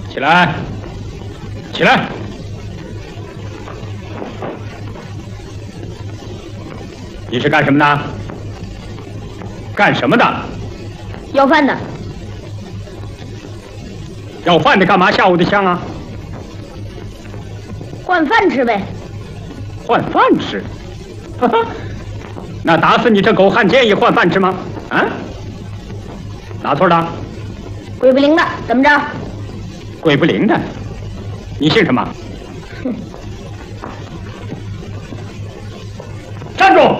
起来，起来！你是干什么的？干什么的？ 要饭的。 要饭的干嘛下我的枪啊？ 换饭吃呗。 换饭吃？哈哈，那打死你这狗汉奸也换饭吃吗？啊？哪村的？ 鬼不灵的，怎么着？ 鬼不灵的，你姓什么？站住！